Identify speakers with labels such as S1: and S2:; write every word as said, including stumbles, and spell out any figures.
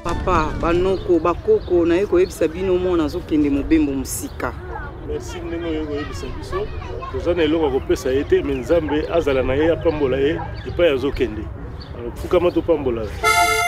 S1: Papa, banoko, bakoko, na yeko yebisa bino mona azokende mobembo musika.
S2: Merci ndenge yeko yebisa biso. Tozana eloko kopesa ete mais Nzambe azala na ye apambola ye epai azokende. Alors fuka mato pambola.